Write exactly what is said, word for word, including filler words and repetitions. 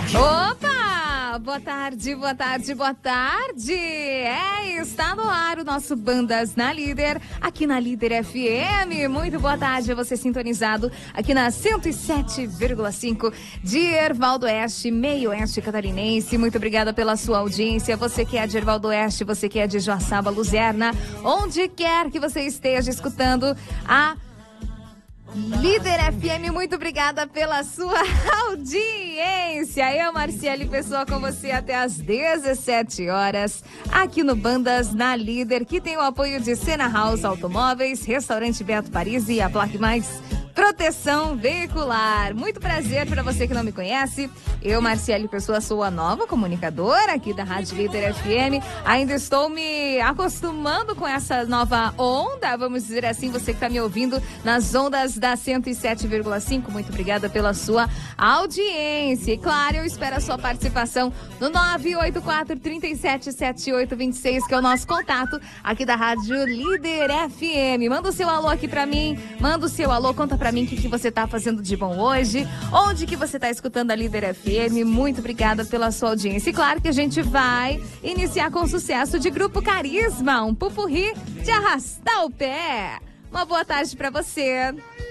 Opa! Boa tarde, boa tarde, boa tarde! É, está no ar o nosso Bandas na Líder, aqui na Líder F M. Muito boa tarde, você sintonizado aqui na cento e sete vírgula cinco de Ervaldo Oeste, meio oeste catarinense. Muito obrigada pela sua audiência. Você que é de Ervaldo Oeste, você que é de Joaçaba, Luzerna, onde quer que você esteja escutando a Líder F M, muito obrigada pela sua audiência. Eu, Marciele Pessoa, com você até às dezessete horas, aqui no Bandas na Líder, que tem o apoio de Sena House Automóveis, Restaurante Beto Paris e a Plaque Mais Proteção Veicular. Muito prazer para você que não me conhece. Eu, Marciele Pessoa, sou a nova comunicadora aqui da Rádio Líder F M. Ainda estou me acostumando com essa nova onda, vamos dizer assim, você que está me ouvindo nas ondas da cento e sete vírgula cinco. Muito obrigada pela sua audiência. E claro, eu espero a sua participação no nove oito quatro, três sete, sete oito dois seis, que é o nosso contato aqui da Rádio Líder F M. Manda o seu alô aqui para mim, manda o seu alô, conta pra mim o que, que você tá fazendo de bom hoje, onde que você tá escutando a Líder F M. Muito obrigada pela sua audiência. E claro que a gente vai iniciar com sucesso de Grupo Carisma, um pupurri de arrastar o pé. Uma boa tarde pra você.